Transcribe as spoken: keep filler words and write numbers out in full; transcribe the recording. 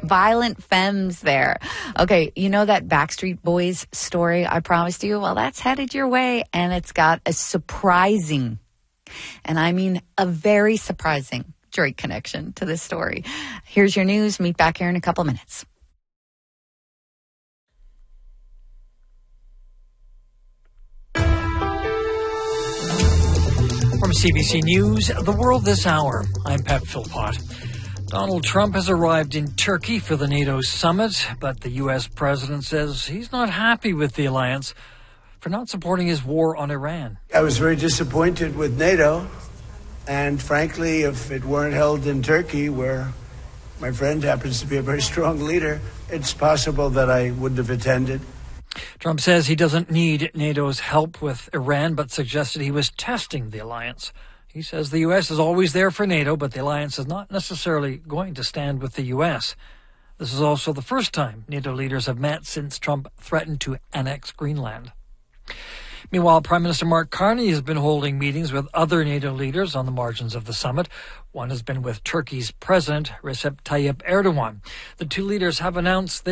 violent femmes there. Okay, you know that Backstreet Boys story I promised you? Well, that's headed your way, and it's got a surprising, and I mean a very surprising Drake connection to this story. Here's your news. Meet back here in a couple minutes. From C B C News, The World This Hour, I'm Pat Philpott. Donald Trump has arrived in Turkey for the NATO summit, but the U S president says he's not happy with the alliance for not supporting his war on Iran. I was very disappointed with NATO, and frankly, if it weren't held in Turkey, where my friend happens to be a very strong leader, it's possible that I wouldn't have attended. Trump says he doesn't need NATO's help with Iran, but suggested he was testing the alliance. He says the U S is always there for NATO, but the alliance is not necessarily going to stand with the U S. This is also the first time NATO leaders have met since Trump threatened to annex Greenland. Meanwhile, Prime Minister Mark Carney has been holding meetings with other NATO leaders on the margins of the summit. One has been with Turkey's President, Recep Tayyip Erdogan. The two leaders have announced